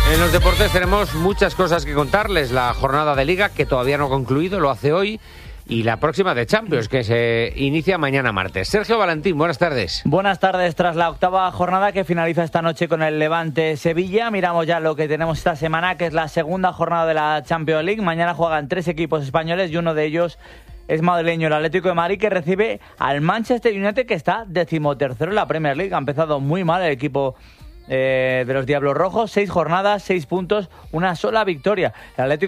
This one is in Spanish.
En los deportes tenemos muchas cosas que contarles. La jornada de Liga, que todavía no ha concluido, lo hace hoy. Y la próxima de Champions, que se inicia mañana martes. Sergio Valentín, buenas tardes. Buenas tardes. Tras la octava jornada que finaliza esta noche con el Levante-Sevilla, miramos ya lo que tenemos esta semana, que es la segunda jornada de la Champions League. Mañana juegan 3 equipos españoles y uno de ellos es madrileño, el Atlético de Madrid, que recibe al Manchester United, que está 13º en la Premier League. Ha empezado muy mal el equipo de los Diablos Rojos. 6 jornadas, 6 puntos, una sola victoria. El Atlético